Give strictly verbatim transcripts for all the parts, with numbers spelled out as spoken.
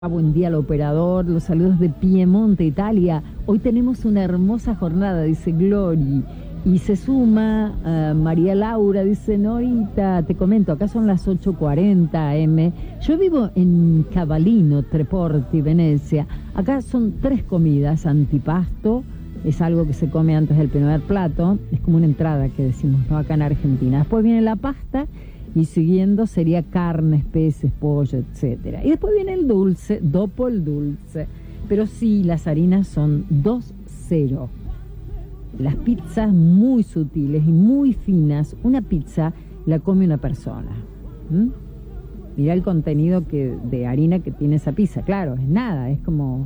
Buen día al operador, los saludos de Piemonte, Italia. Hoy tenemos una hermosa jornada, dice Glory. Y se suma uh, María Laura, dice Norita, te comento, acá son las ocho cuarenta a eme. Yo vivo en Cavallino, Treporti, Venecia. Acá son tres comidas, antipasto, es algo que se come antes del primer plato, es como una entrada que decimos, ¿no? Acá en Argentina. Después viene la pasta y siguiendo sería carnes, peces, pollo, etcétera. Y después viene el dulce, dopo el dulce. Pero sí, las harinas son dos cero. Las pizzas muy sutiles y muy finas, una pizza la come una persona. ¿Mm? Mirá el contenido que, de harina que tiene esa pizza. Claro, es nada, es como...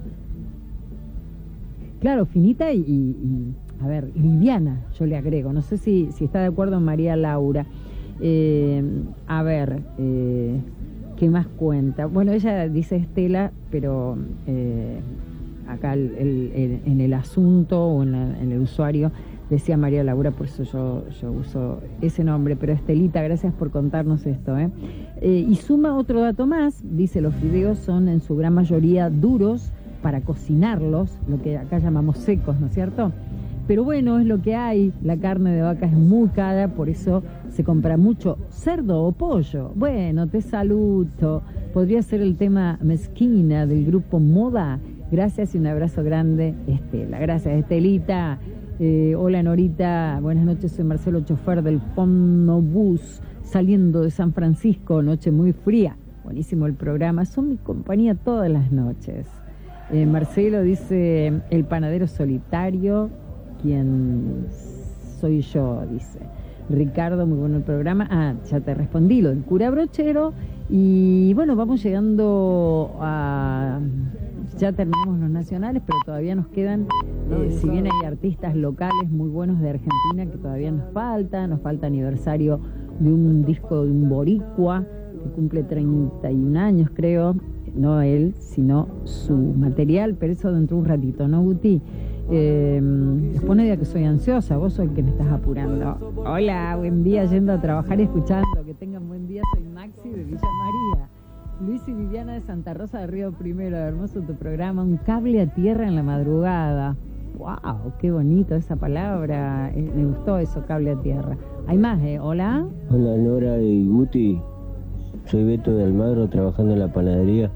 Claro, finita y, y, y a ver, liviana, yo le agrego. No sé si, si está de acuerdo María Laura. Eh, a ver, eh, ¿qué más cuenta? Bueno, ella dice Estela, pero eh, acá el, el, el, en el asunto o en, la, en el usuario decía María Laura, por eso yo, yo uso ese nombre. Pero Estelita, gracias por contarnos esto, ¿eh? Eh, y suma otro dato más, dice los fideos son en su gran mayoría duros para cocinarlos, lo que acá llamamos secos, ¿no es cierto? Pero bueno, es lo que hay, la carne de vaca es muy cara, por eso se compra mucho cerdo o pollo. Bueno, te saludo. Podría ser el tema Mezquina del grupo Moda. Gracias y un abrazo grande, Estela. Gracias, Estelita. Eh, hola, Norita. Buenas noches, soy Marcelo, chofer del Fonobús, saliendo de San Francisco, noche muy fría. Buenísimo el programa, son mi compañía todas las noches. Eh, Marcelo dice, el panadero solitario, quien soy yo, dice. Ricardo, muy bueno el programa. Ah, ya te respondí, lo del cura brochero. Y bueno, vamos llegando a... Ya terminamos los nacionales, pero todavía nos quedan, eh, si bien hay artistas locales muy buenos de Argentina que todavía nos falta, nos falta aniversario de un disco de un boricua que cumple treinta y un años, creo. No él, sino su material, pero eso dentro de un ratito, ¿no, Guti? Eh, después no diga que soy ansiosa, vos sos el que me estás apurando. Hola, buen día, yendo a trabajar y escuchando. Que tengan buen día, soy Maxi de Villa María. Luis y Viviana de Santa Rosa de Río Primero, hermoso tu programa. Un cable a tierra en la madrugada. ¡Wow! ¡Qué bonito esa palabra! Eh, me gustó eso, cable a tierra. Hay más, ¿eh? ¿Hola? Hola, Nora y Guti. Soy Beto de Almagro, trabajando en la panadería.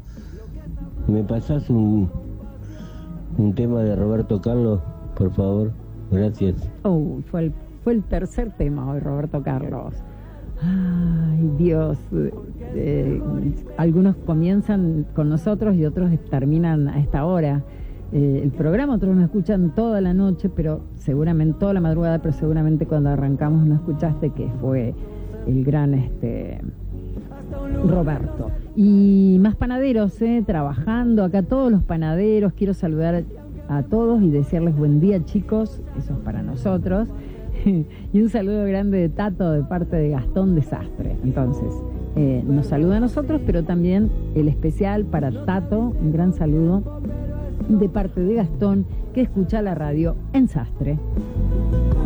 ¿Me pasás un, un tema de Roberto Carlos, por favor? Gracias. Oh, fue el, fue el tercer tema hoy, Roberto Carlos. Ay, Dios. Eh, algunos comienzan con nosotros y otros terminan a esta hora. Eh, el programa, otros nos escuchan toda la noche, pero seguramente, toda la madrugada, pero seguramente cuando arrancamos no escuchaste que fue el gran este Roberto. Y más panaderos, eh, trabajando acá, todos los panaderos. Quiero saludar a todos y desearles buen día, chicos. Eso es para nosotros. Y un saludo grande de Tato de parte de Gastón Desastre. Entonces, eh, nos saluda a nosotros, pero también el especial para Tato. Un gran saludo de parte de Gastón, que escucha la radio en Sastre.